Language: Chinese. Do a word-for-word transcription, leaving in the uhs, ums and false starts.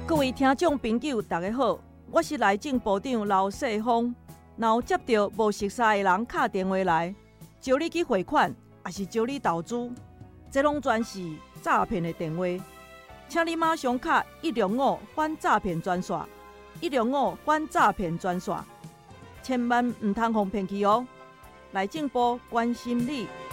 各位听众朋友，大家好，我是内政部长刘世芳。若有接到无熟悉的人打电话来，招你去汇款，也是招你投资，这拢全是诈骗的电话。请你马上卡一零五反诈骗专线，一零五反诈骗专线，千万唔通互骗去哦。内政部关心你。